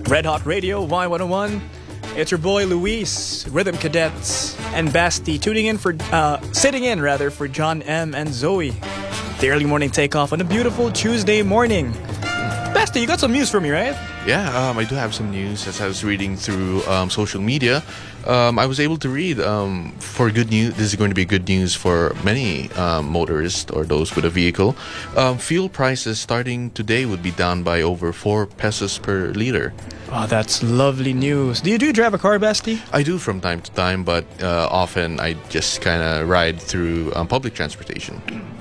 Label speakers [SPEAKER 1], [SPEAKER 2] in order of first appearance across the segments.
[SPEAKER 1] Red Hot Radio, Y101. It's your boy Luis, Rhythm Cadets, and Basti sitting in for John M. and Zoe. The early morning takeoff on a beautiful Tuesday morning. Basti, you got some news for me, right?
[SPEAKER 2] Yeah, I do have some news. As I was reading through social media, I was able to read for good news. This is going to be good news for many motorists or those with a vehicle. Fuel prices starting today would be down by over 4 pesos per liter.
[SPEAKER 1] Oh, that's lovely news. Do you drive a car, Basti?
[SPEAKER 2] I do from time to time, but often I just kind of ride through public transportation.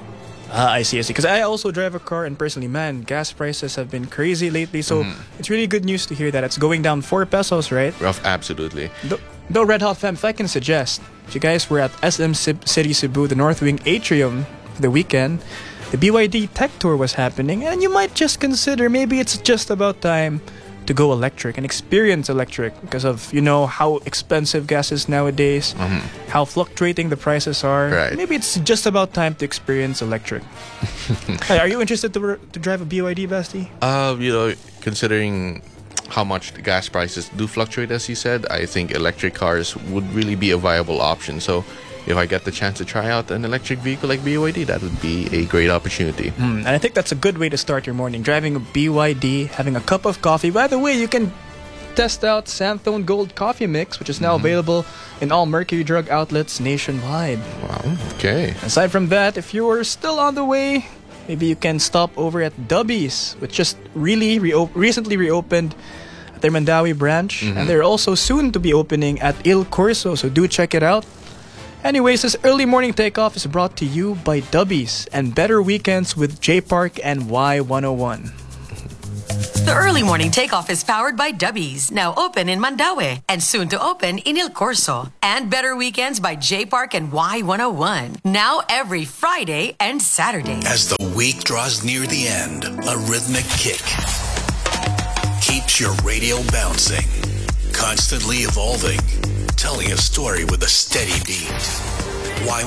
[SPEAKER 1] I see. Because I also drive a car, and personally, man, gas prices have been crazy lately. So it's really good news to hear that it's going down 4 pesos, right?
[SPEAKER 2] Absolutely.
[SPEAKER 1] Though Red Hot Fam, if I can suggest, if you guys were at SM City Cebu, the North Wing Atrium for the weekend, the BYD Tech Tour was happening, and you might just consider maybe it's just about time to go electric and experience electric because of, how expensive gas is nowadays, how fluctuating the prices are.
[SPEAKER 2] Right.
[SPEAKER 1] Maybe it's just about time to experience electric. Hey, are you interested to drive a BYD, Basti?
[SPEAKER 2] Considering how much the gas prices do fluctuate, as you said, I think electric cars would really be a viable option. So if I get the chance to try out an electric vehicle like BYD, that would be a great opportunity.
[SPEAKER 1] And I think that's a good way to start your morning. Driving a BYD, having a cup of coffee. By the way, you can test out Santhone Gold Coffee Mix, which is now available in all Mercury Drug outlets nationwide.
[SPEAKER 2] Wow, okay.
[SPEAKER 1] Aside from that, if you're still on the way, maybe you can stop over at Dubbies, which just really recently reopened at their Mandawi branch. And they're also soon to be opening at Il Corso, so do check it out. Anyways, this early morning takeoff is brought to you by Dubbies and Better Weekends with J Park and Y101.
[SPEAKER 3] The early morning takeoff is powered by Dubbies, now open in Mandawi and soon to open in Il Corso. And Better Weekends by J Park and Y101, now every Friday and Saturday.
[SPEAKER 4] As the week draws near the end, a rhythmic kick keeps your radio bouncing, constantly evolving, telling a story with a steady beat.